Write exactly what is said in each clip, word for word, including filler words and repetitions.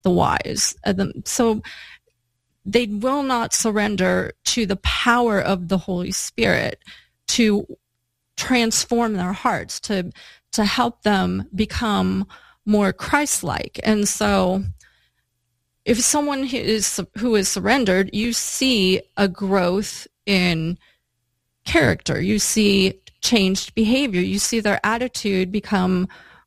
the wise. Uh, the, so they will not surrender to the power of the Holy Spirit to transform their hearts, to to help them become more Christ-like. And so if someone who is who is surrendered, you see a growth in character. You see changed behavior. You see their attitude become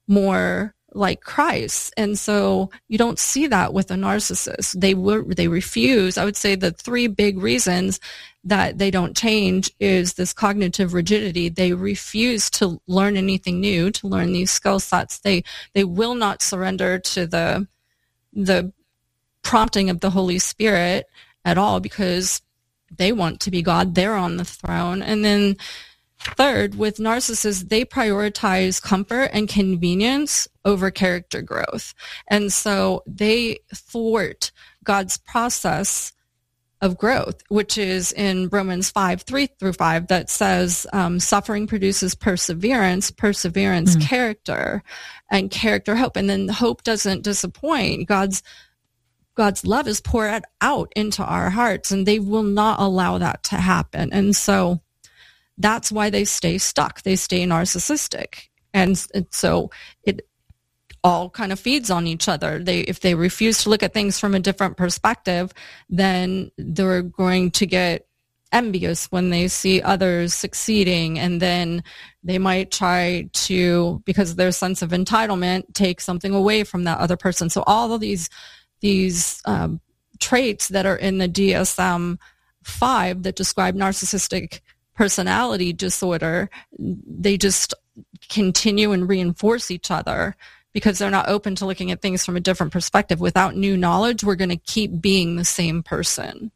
more like Christ. And so you don't see that with a narcissist. They were, they refuse. I would say the three big reasons that they don't change is this cognitive rigidity. They refuse to learn anything new, to learn these skill sets. They, they will not surrender to the, the prompting of the Holy Spirit at all because they want to be God. They're on the throne. And then third, with narcissists, they prioritize comfort and convenience over character growth. And so they thwart God's process of growth, which is in Romans five, three through five, that says um, suffering produces perseverance, perseverance, mm. character, and character, hope. And then hope doesn't disappoint. God's God's love is poured out into our hearts, and they will not allow that to happen. And so that's why they stay stuck. They stay narcissistic. And, and so it all kind of feeds on each other. They, if they refuse to look at things from a different perspective, then they're going to get envious when they see others succeeding. And then they might try to, because of their sense of entitlement, take something away from that other person. So all of these, these um, traits that are in the D S M five that describe narcissistic personality disorder, they just continue and reinforce each other because they're not open to looking at things from a different perspective. Without new knowledge, we're going to keep being the same person.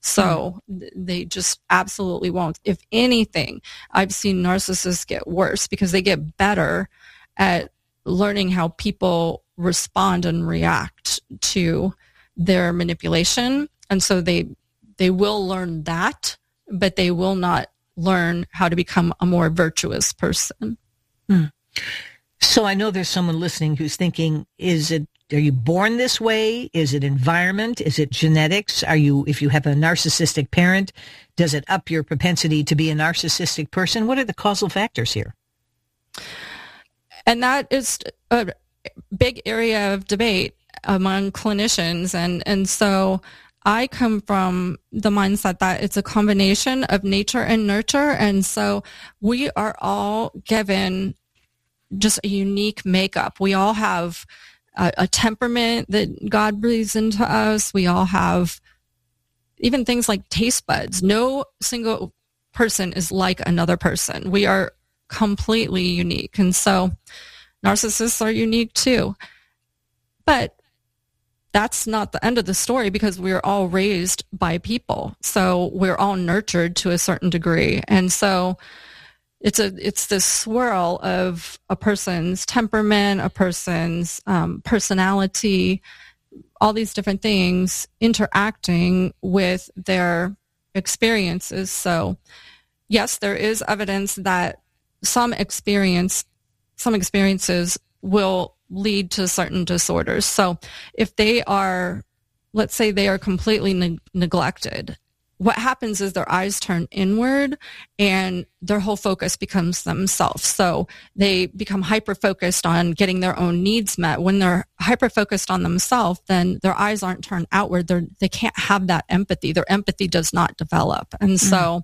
So mm. they just absolutely won't. If anything, I've seen narcissists get worse because they get better at learning how people respond and react to their manipulation. And so they they will learn that, but they will not learn how to become a more virtuous person. Hmm. So I know there's someone listening who's thinking, is it, are you born this way? Is it environment? Is it genetics? Are you, if you have a narcissistic parent, does it up your propensity to be a narcissistic person? What are the causal factors here? And that is a big area of debate among clinicians. And, and so I come from the mindset that it's a combination of nature and nurture. And so we are all given just a unique makeup. We all have a, a temperament that God breathes into us. We all have even things like taste buds. No single person is like another person. We are completely unique. And so narcissists are unique too. But that's not the end of the story because we're all raised by people. So we're all nurtured to a certain degree. And so it's a it's this swirl of a person's temperament, a person's um, personality, all these different things interacting with their experiences. So yes, there is evidence that some experience, some experiences will lead to certain disorders. So if they are, let's say they are completely ne- neglected, what happens is their eyes turn inward and their whole focus becomes themselves. So they become hyper-focused on getting their own needs met. When they're hyper-focused on themselves, then their eyes aren't turned outward. They're, they can't have that empathy. Their empathy does not develop. And mm. so,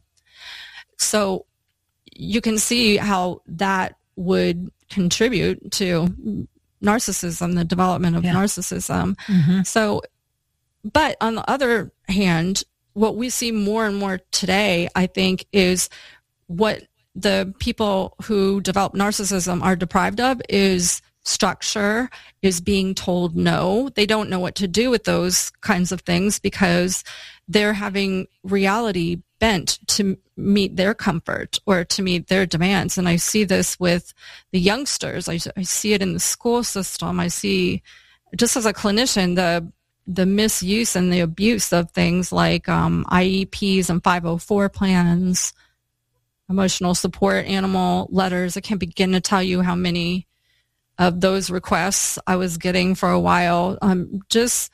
so you can see how that would contribute to narcissism, the development of yeah. narcissism. Mm-hmm. So, but on the other hand, what we see more and more today, I think, is what the people who develop narcissism are deprived of is structure, is being told no. They don't know what to do with those kinds of things because they're having reality bent to meet their comfort or to meet their demands. And I see this with the youngsters. I, I see it in the school system. I see, just as a clinician, the the misuse and the abuse of things like um, I E Ps and five oh four plans, emotional support animal letters. I can't begin to tell you how many of those requests I was getting for a while. Um, just